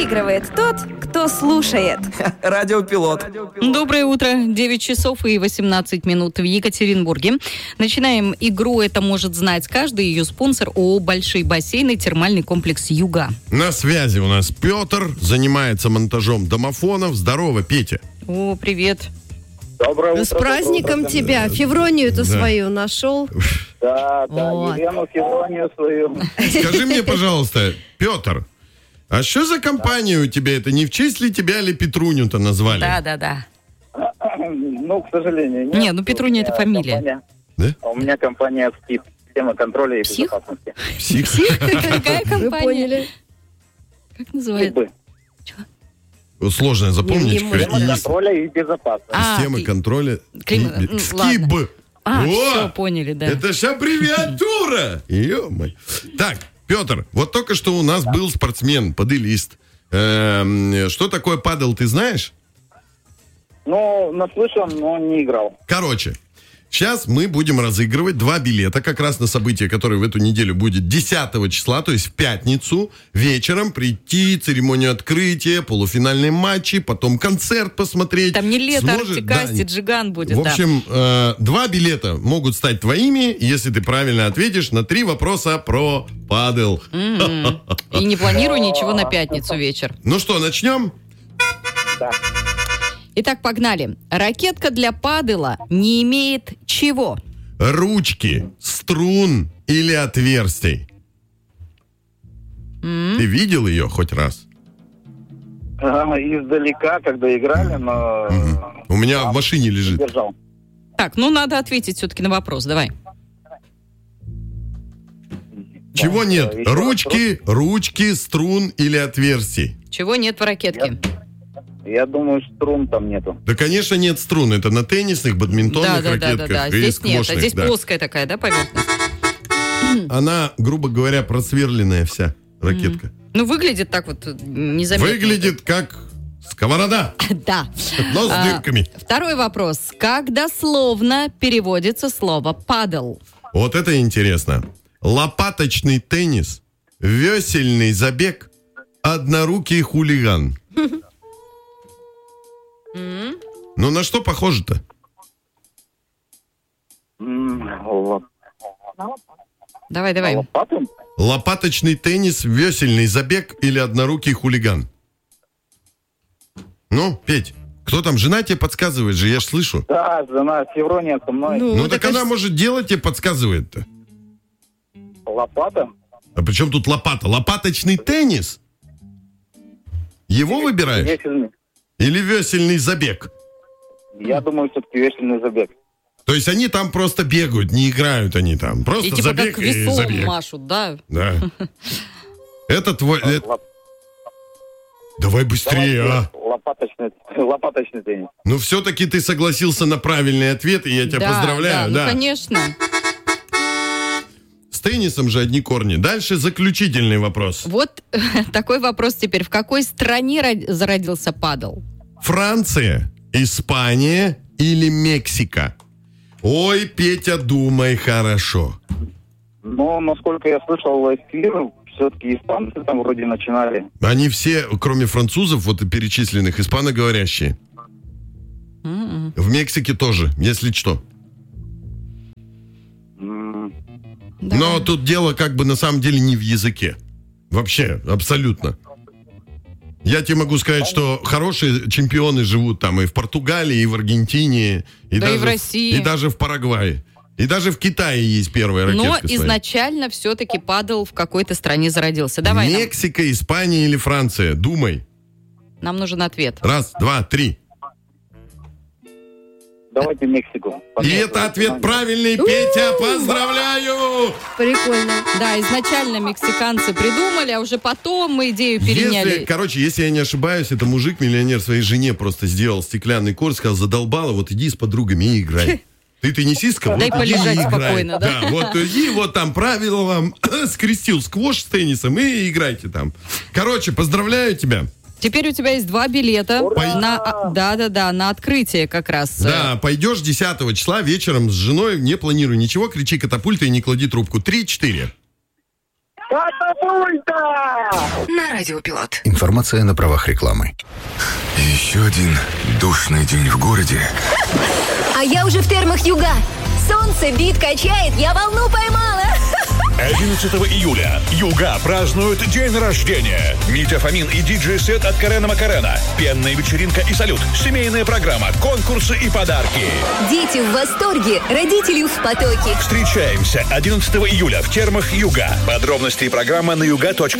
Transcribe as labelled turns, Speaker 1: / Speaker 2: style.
Speaker 1: Выигрывает тот, кто слушает.
Speaker 2: Радиопилот.
Speaker 3: Доброе утро. 9 часов и 18 минут в Екатеринбурге. Начинаем игру «Это может знать каждый». Ее спонсор ООО «Большие бассейны», термальный комплекс «Юга».
Speaker 4: На связи у нас Петр, занимается монтажом домофонов. Здорово, Петя.
Speaker 3: О, привет.
Speaker 5: Доброе утро.
Speaker 6: С праздником тебя. Февронию-то свою нашел.
Speaker 5: Да,
Speaker 6: Вот.
Speaker 5: Елену Февронию свою.
Speaker 4: Скажи мне, пожалуйста, Петр, а что за компания у тебя? Это не в честь ли тебя или Петруню-то назвали?
Speaker 3: Да.
Speaker 5: Ну, к сожалению, нет.
Speaker 3: Не, ну Петруня это фамилия.
Speaker 5: Компания.
Speaker 4: Да?
Speaker 5: У меня компания СКИП, система контроля и
Speaker 3: Псих?
Speaker 5: безопасности.
Speaker 4: Псих?
Speaker 3: Какая
Speaker 6: Вы
Speaker 3: компания?
Speaker 6: поняли?
Speaker 3: Как называется?
Speaker 4: Вот сложно запомнить.
Speaker 6: Не
Speaker 4: как
Speaker 5: Система
Speaker 4: есть
Speaker 5: контроля и безопасности.
Speaker 4: Система контроля.
Speaker 3: ладно.
Speaker 4: СКИБ.
Speaker 3: Все, поняли, да.
Speaker 4: Это ж аббревиатура! Ё-моё. Так, Петр, вот только что у нас был спортсмен, паделист. Что такое падел, ты знаешь?
Speaker 5: Ну, наслышан, но не играл.
Speaker 4: Короче, сейчас мы будем разыгрывать 2 билета как раз на событие, которое в эту неделю будет 10 числа, то есть в пятницу вечером прийти, церемонию открытия, полуфинальные матчи, потом концерт посмотреть.
Speaker 3: Там не лето,
Speaker 4: Сможет-
Speaker 3: Арктикасти,
Speaker 4: да,
Speaker 3: Джиган будет,
Speaker 4: В
Speaker 3: да.
Speaker 4: общем, 2 билета могут стать твоими, если ты правильно ответишь на 3 вопроса про падел.
Speaker 3: И не планирую ничего на пятницу вечер.
Speaker 4: Ну что, начнем?
Speaker 5: Да.
Speaker 3: Итак, погнали. Ракетка для падела не имеет чего?
Speaker 4: Ручки, струн или отверстий? Ты видел ее хоть раз?
Speaker 5: Издалека, когда играли, но
Speaker 4: У меня в машине
Speaker 5: не
Speaker 4: лежит.
Speaker 5: держал.
Speaker 3: Так, ну надо ответить все-таки на вопрос. Давай.
Speaker 4: Чего нет?
Speaker 5: еще
Speaker 4: Ручки, струн или отверстий?
Speaker 3: Чего нет в ракетке?
Speaker 5: Я думаю, струн там нету.
Speaker 4: Да, конечно, нет струн. Это на теннисных, бадминтонных ракетках
Speaker 3: Да.
Speaker 4: и
Speaker 3: Здесь нет, а
Speaker 4: сквошных,
Speaker 3: здесь
Speaker 4: да.
Speaker 3: плоская такая, да, поверхность?
Speaker 4: Она, грубо говоря, просверленная вся ракетка.
Speaker 3: Ну, выглядит так вот незаметно.
Speaker 4: Выглядит как сковорода,
Speaker 3: Да.
Speaker 4: но с дырками.
Speaker 3: Второй вопрос. Как дословно переводится слово «падл»?
Speaker 4: Вот это интересно. Лопаточный теннис, весельный забег, однорукий хулиган. Ну, на что похоже-то?
Speaker 3: Давай.
Speaker 5: Лопату?
Speaker 4: Лопаточный теннис, весельный забег или однорукий хулиган? Ну, Петь, кто там? Жена тебе подсказывает же, я ж слышу.
Speaker 5: Да, жена Феврония со мной.
Speaker 4: Ну, так она, может, дело тебе подсказывает-то.
Speaker 5: Лопата?
Speaker 4: А при чем тут лопата? Лопаточный теннис? Его выбираешь?
Speaker 5: Весельный.
Speaker 4: Или весельный забег?
Speaker 5: Я думаю, все-таки весельный забег.
Speaker 4: То есть они там просто бегают, не играют они там. Просто
Speaker 3: И типа
Speaker 4: забег
Speaker 3: как
Speaker 4: и
Speaker 3: веслом
Speaker 4: забег.
Speaker 3: машут, да?
Speaker 4: Да. Это твой... Давай быстрее, а.
Speaker 5: Лопаточный теннис.
Speaker 4: Ну, все-таки ты согласился на правильный ответ, и я тебя поздравляю.
Speaker 3: Да, ну, конечно.
Speaker 4: С теннисом же одни корни. Дальше заключительный вопрос.
Speaker 3: Вот такой вопрос теперь. В какой стране зародился падл?
Speaker 4: Франция, Испания или Мексика? Ой, Петя, думай хорошо.
Speaker 5: Но, насколько я слышал эфир, все-таки испанцы там вроде начинали.
Speaker 4: Они все, кроме французов, вот и перечисленных, испаноговорящие. В Мексике тоже, если что. Но тут дело как бы на самом деле не в языке. Вообще, абсолютно. Я тебе могу сказать, что хорошие чемпионы живут там и в Португалии, и в Аргентине, и
Speaker 3: Да
Speaker 4: даже
Speaker 3: и в России.
Speaker 4: и даже в Парагвае. И даже в Китае есть первая ракетка
Speaker 3: Но
Speaker 4: своя.
Speaker 3: изначально все-таки падл в какой-то стране зародился. Давай нам.
Speaker 4: Мексика, Испания или Франция? Думай.
Speaker 3: Нам нужен ответ.
Speaker 4: 1, 2, 3.
Speaker 5: Давайте Мексику.
Speaker 4: И это ответ правильный, Петя, поздравляю!
Speaker 6: Прикольно.
Speaker 3: Да, изначально мексиканцы придумали, а уже потом мы идею переняли.
Speaker 4: Если я не ошибаюсь, это мужик-миллионер своей жене просто сделал стеклянный корт, сказал, задолбала, вот иди с подругами и играй. Ты теннисистка?
Speaker 3: Дай
Speaker 4: Вот иди и
Speaker 3: полежать
Speaker 4: играй.
Speaker 3: спокойно, да?
Speaker 4: Да, вот иди, вот там правила вам, скрестил сквош с теннисом и играйте там. Короче, поздравляю тебя.
Speaker 3: Теперь у тебя есть 2 билета на открытие как раз.
Speaker 4: Да, пойдешь 10 числа вечером с женой, не планируй ничего, кричи катапульта и не клади трубку. 3-4.
Speaker 5: Катапульта!
Speaker 1: На
Speaker 2: Радиопилот.
Speaker 7: Информация на правах рекламы.
Speaker 8: Еще один душный день в городе.
Speaker 9: А я уже в термах Юга. Солнце бит, качает, я волну поймала.
Speaker 10: 11 июля Юга празднует день рождения. Митя Фомин и диджей-сет от Карена Макарена. Пенная вечеринка и салют. Семейная программа, конкурсы и подарки.
Speaker 9: Дети в восторге, родители в потоке.
Speaker 10: Встречаемся 11 июля в термах Юга. Подробности и программа на yuga.ru.